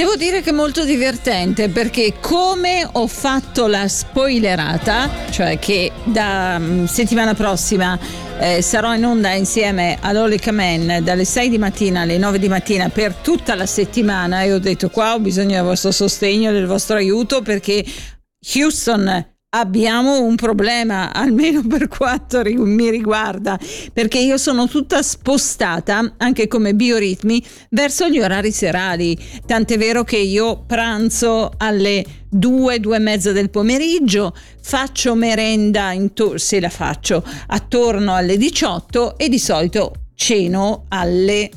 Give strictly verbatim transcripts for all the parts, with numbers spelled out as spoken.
Devo dire che è molto divertente, perché come ho fatto la spoilerata, cioè che da um, settimana prossima eh, sarò in onda insieme ad Olika Man dalle sei di mattina alle nove di mattina per tutta la settimana, e ho detto qua ho bisogno del vostro sostegno, del vostro aiuto, perché Houston, abbiamo un problema, almeno per quanto mi riguarda, perché io sono tutta spostata anche come bioritmi verso gli orari serali, tant'è vero che io pranzo alle due, due e mezza del pomeriggio, faccio merenda intor- se la faccio attorno alle diciotto e di solito ceno alle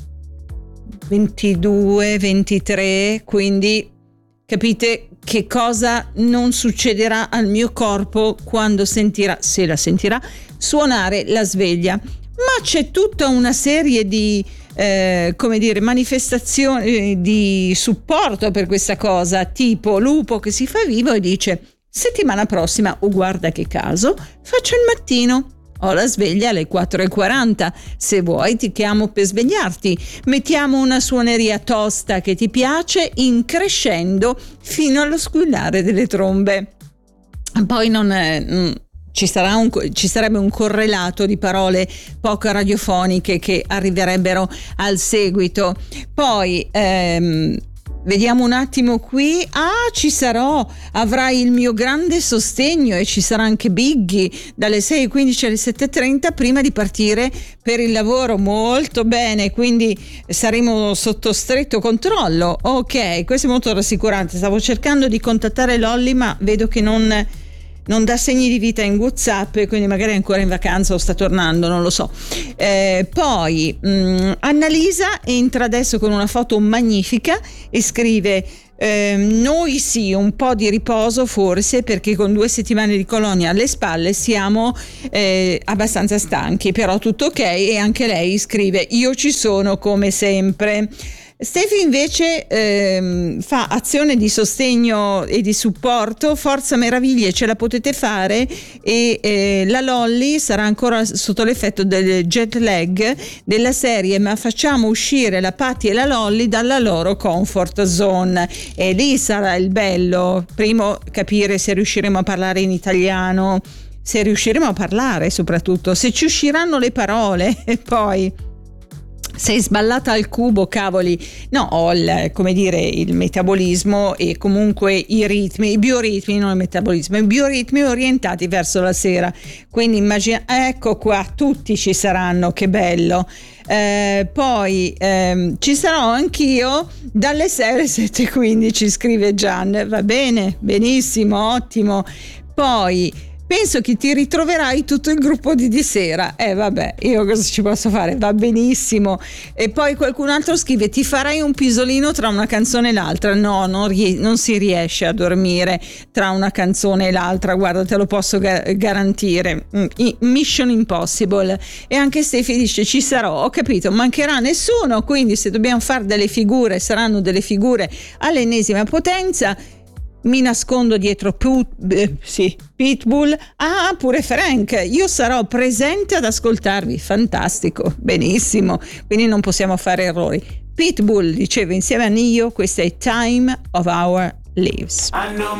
ventidue, ventitré, quindi capite che cosa non succederà al mio corpo quando sentirà, se la sentirà, suonare la sveglia. Ma c'è tutta una serie di eh, come dire, manifestazioni di supporto per questa cosa, tipo Lupo che si fa vivo e dice: settimana prossima, oh guarda che caso, faccio il mattino. Ho la sveglia alle quattro e quaranta, se vuoi ti chiamo per svegliarti, mettiamo una suoneria tosta che ti piace in crescendo fino allo squillare delle trombe. Poi non è, mm, ci, sarà un, ci sarebbe un correlato di parole poco radiofoniche che arriverebbero al seguito. Poi ehm, vediamo un attimo qui. Ah, ci sarò, avrai il mio grande sostegno e ci sarà anche Biggie dalle sei e quindici alle sette e trenta prima di partire per il lavoro. Molto bene, quindi saremo sotto stretto controllo. Ok, questo è molto rassicurante. Stavo cercando di contattare Lolli, ma vedo che non non dà segni di vita in WhatsApp, quindi magari è ancora in vacanza o sta tornando, non lo so. Eh, poi mh, Annalisa entra adesso con una foto magnifica e scrive: eh, noi sì, un po' di riposo forse, perché con due settimane di colonia alle spalle siamo eh, abbastanza stanchi, però tutto ok. E anche lei scrive: io ci sono come sempre. Stefi invece ehm, fa azione di sostegno e di supporto. Forza meraviglie, ce la potete fare. E eh, la Lolli sarà ancora sotto l'effetto del jet lag della serie, ma facciamo uscire la Patti e la Lolli dalla loro comfort zone, e lì sarà il bello. Primo, capire se riusciremo a parlare in italiano, se riusciremo a parlare, soprattutto se ci usciranno le parole. E poi sei sballata al cubo, cavoli. No, ho il, come dire, il metabolismo e comunque i ritmi, i bioritmi, non il metabolismo, i bioritmi orientati verso la sera. Quindi immagina, ecco qua, tutti ci saranno, che bello. Eh, poi ehm, ci sarò anch'io dalle sei alle sette e quindici, scrive Gian. Va bene, benissimo, ottimo. Poi penso che ti ritroverai tutto il gruppo di di sera. Eh vabbè, io cosa ci posso fare? Va benissimo. E poi qualcun altro scrive: ti farai un pisolino tra una canzone e l'altra. No, non, rie- non si riesce a dormire tra una canzone e l'altra, guarda, te lo posso ga- garantire. Mission impossible. E anche Stefi dice: ci sarò. Ho capito, mancherà nessuno, quindi se dobbiamo fare delle figure, saranno delle figure all'ennesima potenza. Mi nascondo dietro Put, eh, sì, Pitbull. Ah, pure Frank, io sarò presente ad ascoltarvi. Fantastico, benissimo, quindi non possiamo fare errori. Pitbull diceva insieme a Nio: questa è Time of Our Lives.